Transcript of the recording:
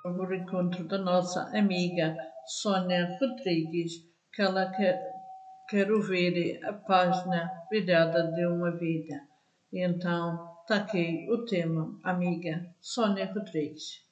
por encontro da nossa amiga Sónia Rodrigues, que ela quer ouvir a página Virada de uma Vida. E então está aqui o tema, amiga Sónia Rodrigues.